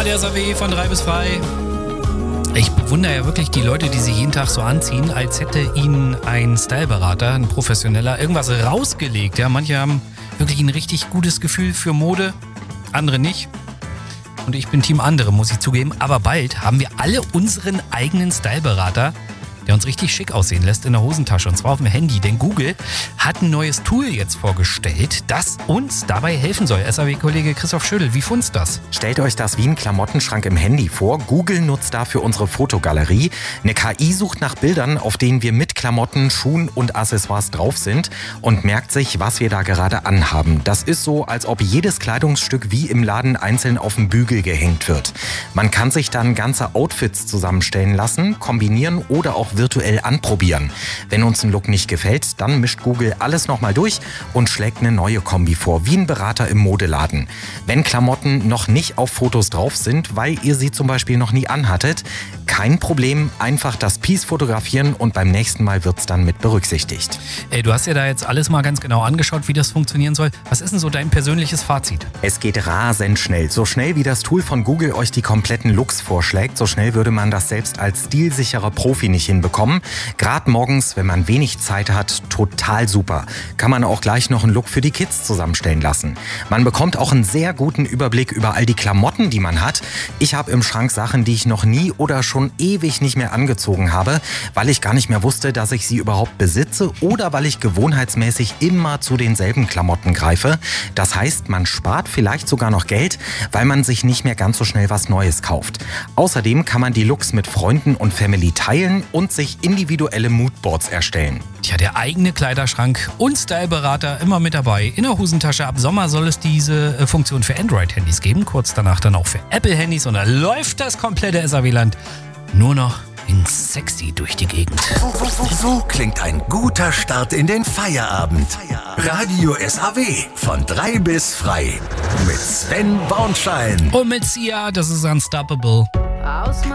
Der SAW von 3 bis frei. Ich bewundere ja wirklich die Leute, die sich jeden Tag so anziehen, als hätte ihnen ein Styleberater, ein Professioneller, irgendwas rausgelegt. Ja, manche haben wirklich ein richtig gutes Gefühl für Mode, andere nicht. Und ich bin Team andere, muss ich zugeben. Aber bald haben wir alle unseren eigenen Styleberater, der uns richtig schick aussehen lässt in der Hosentasche. Und zwar auf dem Handy. Denn Google hat ein neues Tool jetzt vorgestellt, das uns dabei helfen soll. SAW-Kollege Christoph Schödel, wie findest du das? Stellt euch das wie ein Klamottenschrank im Handy vor. Google nutzt dafür unsere Fotogalerie. Eine KI sucht nach Bildern, auf denen wir mit Klamotten, Schuhen und Accessoires drauf sind und merkt sich, was wir da gerade anhaben. Das ist so, als ob jedes Kleidungsstück wie im Laden einzeln auf den Bügel gehängt wird. Man kann sich dann ganze Outfits zusammenstellen lassen, kombinieren oder auch virtuell anprobieren. Wenn uns ein Look nicht gefällt, dann mischt Google alles nochmal durch und schlägt eine neue Kombi vor, wie ein Berater im Modeladen. Wenn Klamotten noch nicht auf Fotos drauf sind, weil ihr sie zum Beispiel noch nie anhattet, kein Problem, einfach das Piece fotografieren und beim nächsten Mal wird's dann mit berücksichtigt. Du hast dir da jetzt alles mal ganz genau angeschaut, wie das funktionieren soll. Was ist denn so dein persönliches Fazit? Es geht rasend schnell. So schnell wie das Tool von Google euch die kompletten Looks vorschlägt, so schnell würde man das selbst als stilsicherer Profi nicht hinbekommen. Gerade morgens, wenn man wenig Zeit hat, total super. Kann man auch gleich noch einen Look für die Kids zusammenstellen lassen. Man bekommt auch einen sehr guten Überblick über all die Klamotten, die man hat. Ich habe im Schrank Sachen, die ich noch nie oder schon ewig nicht mehr angezogen habe, weil ich gar nicht mehr wusste, dass ich sie überhaupt besitze oder weil ich gewohnheitsmäßig immer zu denselben Klamotten greife. Das heißt, man spart vielleicht sogar noch Geld, weil man sich nicht mehr ganz so schnell was Neues kauft. Außerdem kann man die Looks mit Freunden und Family teilen und sich individuelle Moodboards erstellen. Tja, der eigene Kleiderschrank und Styleberater immer mit dabei. In der Hosentasche. Ab Sommer soll es diese Funktion für Android-Handys geben. Kurz danach dann auch für Apple-Handys. Und dann läuft das komplette SAW-Land nur noch in sexy durch die Gegend. So klingt ein guter Start in den Feierabend. Radio SAW von 3 bis frei. Mit Sven Bornschein. Und mit Sia, das ist Unstoppable.